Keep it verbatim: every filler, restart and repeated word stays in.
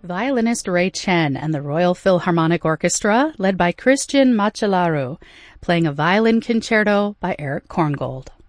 Violinist Ray Chen and the Royal Philharmonic Orchestra, led by Christian Macellaro, playing a violin concerto by Erich Korngold.